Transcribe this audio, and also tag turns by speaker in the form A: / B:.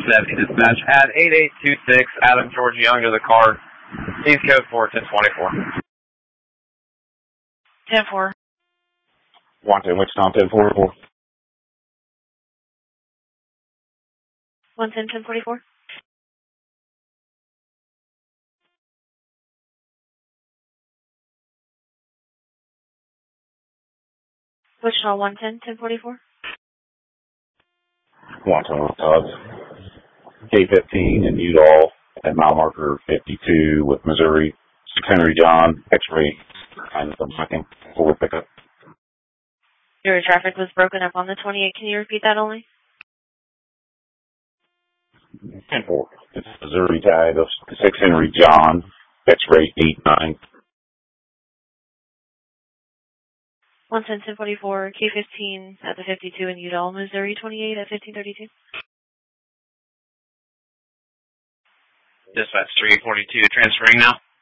A: 70 dispatch. Add 8826 Adam George Young to the car. He's code 4 1024.
B: 10-4.
C: 110 Wichita 1044.
B: 110 1044. Wichita 110 1044.
C: 110 Wichita. K-15 in Udall at mile marker 52 with Missouri. 6 Henry John, X-ray, and some second forward pickup.
B: Your traffic was broken up on the 28. Can you repeat that only?
C: 10-4. It's Missouri tag of 6 Henry John, X-ray 89.
B: 110 1044, K-15 at the 52 in Udall, Missouri 28 at 1532.
A: Dispatch 342, transferring now.